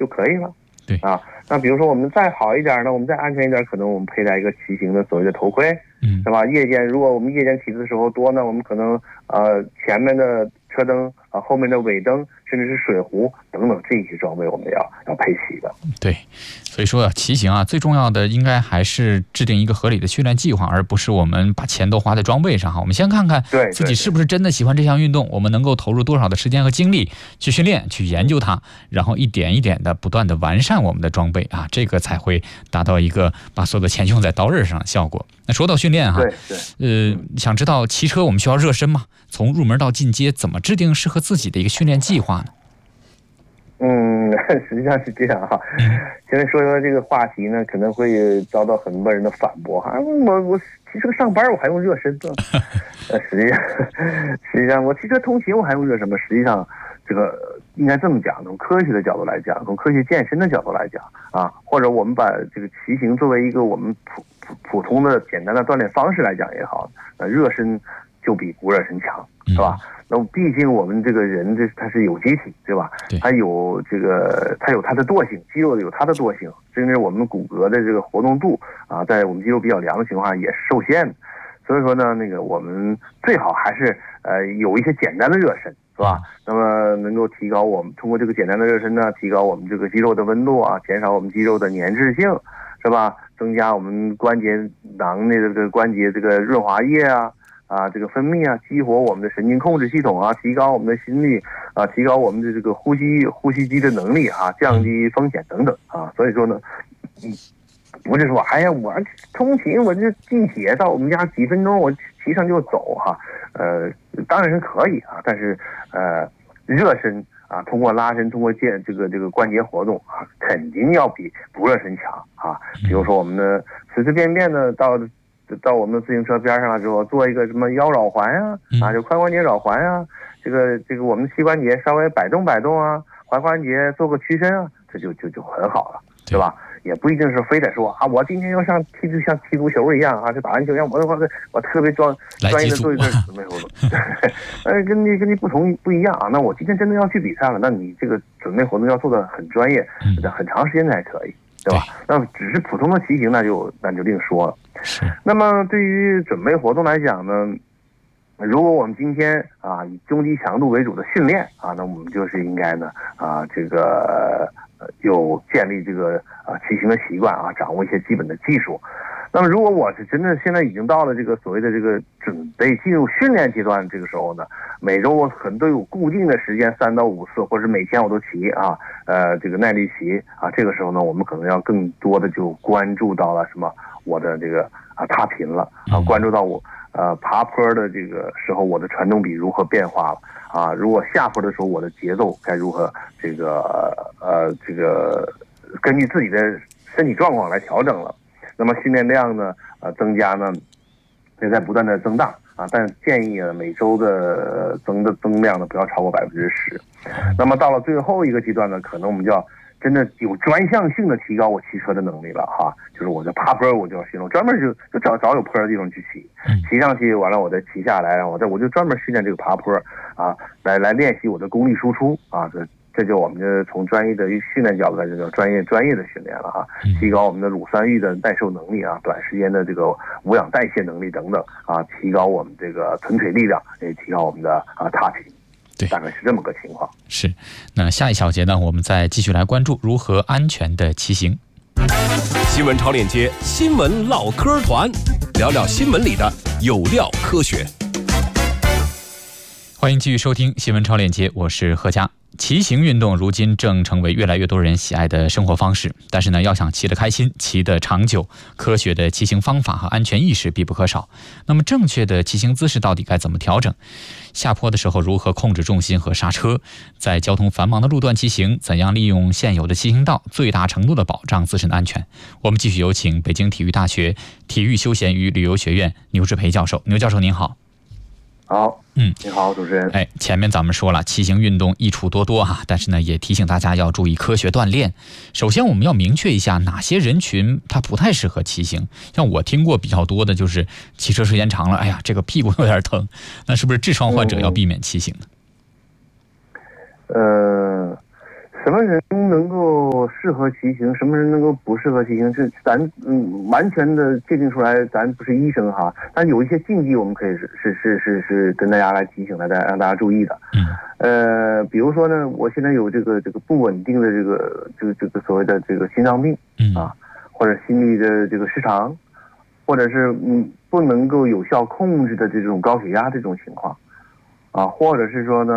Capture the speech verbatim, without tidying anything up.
就可以了。 对啊，那比如说我们再好一点呢，我们再安全一点，可能我们佩戴一个骑行的所谓的头盔， 嗯， 是吧？夜间如果我们夜间骑的时候多呢，我们可能呃前面的车灯啊、后面的尾灯，甚至是水壶等等这些装备我们要要配齐的。 对，所以说啊，骑行啊，最重要的应该还是制定一个合理的训练计划，而不是我们把钱都花在装备上哈。我们先看看自己是不是真的喜欢这项运动，我们能够投入多少的时间和精力去训练、去研究它，然后一点一点的不断的完善我们的装备啊，这个才会达到一个把所有的钱用在刀刃上的效果。那说到训练哈， 对对， 呃，想知道骑车我们需要热身吗？从入门到进阶，怎么制定适合自己的一个训练计划呢？ 嗯，实际上是这样哈。现在说说这个话题呢，可能会遭到很多人的反驳哈。我我骑车上班我还用热身呢？呃，实际上实际上我骑车通勤我还用热身吗？实际上这个应该这么讲，从科学的角度来讲，从科学健身的角度来讲啊，或者我们把这个骑行作为一个我们普普普通的简单的锻炼方式来讲也好，呃，热身就比不热身强，是吧？那毕竟我们这个人这他是有机体，对吧？他有这个他有他的惰性，肌肉有它的惰性，甚至我们骨骼的这个活动度啊，在我们肌肉比较凉的情况下也是受限的。所以说呢，那个我们最好还是呃有一些简单的热身，是吧？那么能够提高我们通过这个简单的热身呢，提高我们这个肌肉的温度啊，减少我们肌肉的粘滞性，是吧？增加我们关节囊内的这个关节这个润滑液啊。啊，这个分泌啊，激活我们的神经控制系统啊，提高我们的心率啊，提高我们的这个呼吸呼吸机的能力啊，降低风险等等啊。所以说呢，嗯，不是说哎呀，我通勤我这地铁到我们家几分钟，我骑上就走哈、啊。呃，当然是可以啊，但是呃，热身啊，通过拉伸，通过健这个这个关节活动啊，肯定要比不热身强啊。比如说我们的随随便便的到。到我们的自行车边上了之后，做一个什么腰绕环呀、啊，啊，就髋关节绕环呀、啊，这个这个我们膝关节稍微摆动摆动啊，踝关节做个屈伸啊，这就就就很好了，对吧？也不一定是非得说啊，我今天要像踢像踢足球一样啊，就打篮球一样，我我我特别专专业的做一个准备活动，呃，跟你跟你不同不一样啊。那我今天真的要去比赛了，那你这个准备活动要做的很专业，很长时间才可以。对吧？那只是普通的骑行，那就那就另说了。那么对于准备活动来讲呢，如果我们今天啊以中低强度为主的训练啊，那我们就是应该呢啊这个呃有建立这个啊骑行的习惯啊，掌握一些基本的技术。那么如果我是真的现在已经到了这个所谓的这个准备进入训练阶段，这个时候呢，每周我可能都有固定的时间三到五次，或者每天我都骑啊，呃，这个耐力骑啊，这个时候呢，我们可能要更多的就关注到了什么，我的这个啊踏频了啊，关注到我呃爬坡的这个时候我的传动比如何变化了啊，如果下坡的时候我的节奏该如何这个呃这个根据自己的身体状况来调整了。那么训练量呢，呃，增加呢，也在不断的增大啊，但建议呢，每周的增的增量呢，不要超过百分之十。那么到了最后一个阶段呢，可能我们就要真的有专项性的提高我骑车的能力了哈，就是我在爬坡我就要训练，专门就就找找有坡的地方去骑，骑上去完了我再骑下来，然后我再我就专门训练这个爬坡啊，来来练习我的功力输出啊，这。这就我们就从专业的训练角度来讲，叫专业专业的训练了哈，提高我们的乳酸阈的耐受能力啊，短时间的这个无氧代谢能力等等啊，提高我们这个臀腿力量，也提高我们的啊踏频， 对， 大概是这么个情况。 是，那下一小节呢，我们再继续来关注如何安全的骑行。 新闻超链接，新闻唠嗑团，聊聊新闻里的有料科学。 欢迎继续收听新闻超链接，我是何佳。骑行运动如今正成为越来越多人喜爱的生活方式，但是呢，要想骑得开心、骑得长久，科学的骑行方法和安全意识必不可少。那么正确的骑行姿势到底该怎么调整？下坡的时候如何控制重心和刹车？在交通繁忙的路段骑行，怎样利用现有的骑行道，最大程度的保障自身的安全？我们继续有请北京体育大学体育休闲与旅游学院牛志培教授。牛教授您好。 好， 嗯， 你好，主持人。 哎，前面咱们说了，骑行运动益处多多哈、啊，但是呢，也提醒大家要注意科学锻炼。首先，我们要明确一下哪些人群他不太适合骑行。像我听过比较多的就是骑车时间长了，哎呀，这个屁股有点疼，那是不是痔疮患者要避免骑行呢？ 嗯、呃， 什么人能够适合骑行，什么人能够不适合骑行，是咱嗯完全的界定出来，咱不是医生哈，但有一些禁忌我们可以是是是是是跟大家来提醒大家，让大家注意的。 嗯， 呃，比如说呢，我现在有这个这个不稳定的这个这个这个所谓的这个心脏病， 嗯啊，或者心律的这个失常，或者是嗯不能够有效控制的这种高血压这种情况，啊，或者是说呢。